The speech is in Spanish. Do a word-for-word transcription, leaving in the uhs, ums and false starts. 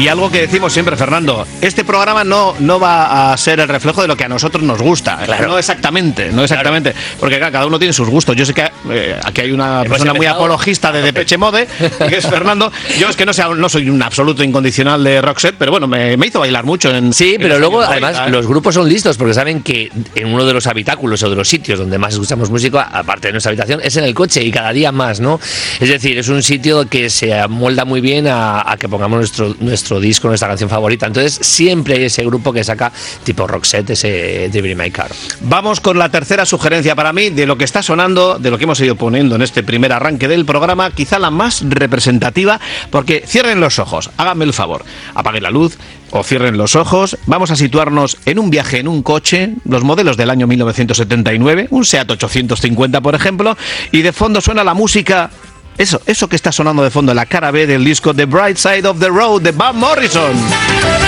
Y algo que decimos siempre, Fernando, este programa no, no va a ser el reflejo de lo que a nosotros nos gusta. Claro. No exactamente, no exactamente. Claro. Porque claro, cada uno tiene sus gustos. Yo sé que eh, aquí hay una Hemos persona empezado. muy apologista de Depeche Mode, que es Fernando. Yo es que no, sea, no soy un absoluto incondicional de Roxette, pero bueno, me, me hizo bailar mucho. En, sí, en pero luego, además, cuarenta, ¿eh? los grupos son listos porque saben que en uno de los habitáculos o de los sitios donde más escuchamos música, aparte de nuestra habitación, es en el coche y cada día más, ¿no? Es decir, es un sitio que se amolda muy bien a, a que pongamos nuestro, nuestro disco, nuestra canción favorita. Entonces, siempre hay ese grupo que saca tipo Roxette, ese Drive in My Car. Vamos con la tercera sugerencia para mí de lo que está sonando, de lo que hemos ido poniendo en este primer arranque del programa, quizá la más representativa, porque cierren los ojos, háganme el favor, apaguen la luz o cierren los ojos, vamos a situarnos en un viaje en un coche, los modelos del año mil novecientos setenta y nueve, un SEAT ochocientos cincuenta por ejemplo, y de fondo suena la música, eso, eso que está sonando de fondo, la cara B del disco The Bright Side of the Road de Van Morrison.